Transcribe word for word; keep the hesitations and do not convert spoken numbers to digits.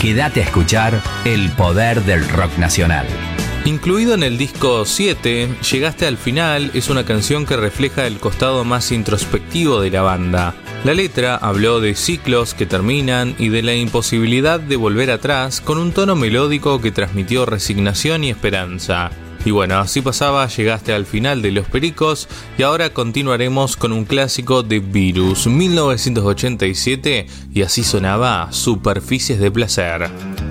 Quédate a escuchar el poder del rock nacional. Incluido en el disco siete, Llegaste al final es una canción que refleja el costado más introspectivo de la banda. La letra habló de ciclos que terminan y de la imposibilidad de volver atrás, con un tono melódico que transmitió resignación y esperanza. Y bueno, así pasaba Llegaste al final de Los Pericos, y ahora continuaremos con un clásico de Virus, mil novecientos ochenta y siete, y así sonaba Superficies de Placer.